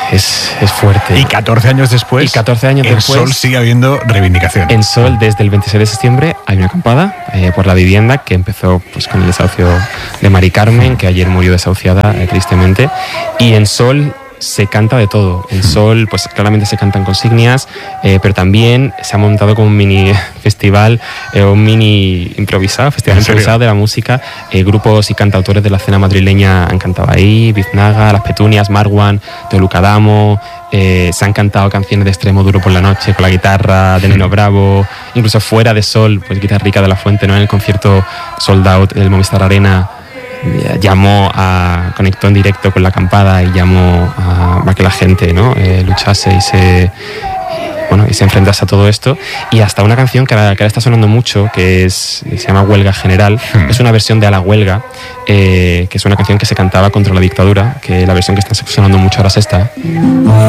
es fuerte. Y 14 años después, en Sol sigue habiendo reivindicación. En Sol, desde el 26 de septiembre, hay una acampada por la vivienda que empezó pues, con el desahucio de Mari Carmen, que ayer murió desahuciada tristemente. Y en Sol se canta de todo. En Sol, pues claramente se cantan consignias, pero también se ha montado como un mini festival, un mini improvisado, festival improvisado de la música. Grupos y cantautores de la escena madrileña han cantado ahí: Biznaga, Las Petunias, Marwan, Toluca Damo. Se han cantado canciones de Extremo Duro por la Noche con la guitarra de Nino Bravo. Incluso fuera de Sol, pues Guitarrica de la Fuente, ¿no? En el concierto Sold Out del Movistar Arena, conectó en directo con la acampada y llamó a que la gente, ¿no? Luchase y se enfrentase a todo esto. Y hasta una canción que ahora está sonando mucho, se llama Huelga General. Es una versión de A la Huelga, que es una canción que se cantaba contra la dictadura, que la versión que está sonando mucho ahora es esta.